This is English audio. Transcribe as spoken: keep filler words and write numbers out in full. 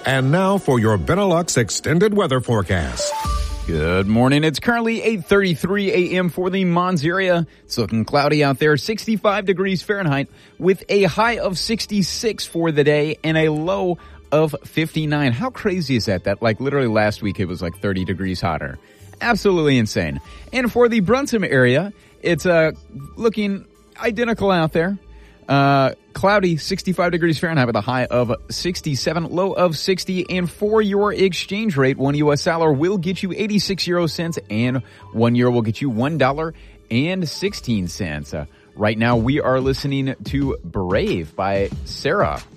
And now for your Benelux extended weather forecast. Good morning. It's currently eight thirty-three a.m. for the Mons area. It's looking cloudy out there, sixty-five degrees Fahrenheit, with a high of sixty-six for the day and a low of fifty-nine. How crazy is that? That like literally last week it was like thirty degrees hotter. Absolutely insane. And for the Brunson area, it's uh, looking identical out there. Uh, cloudy, sixty-five degrees Fahrenheit with a high of sixty-seven, low of sixty. And for your exchange rate, one U S dollar will get you eighty-six euro cents and one euro will get you one dollar and sixteen cents. Uh, right now we are listening to Brave by Sarah.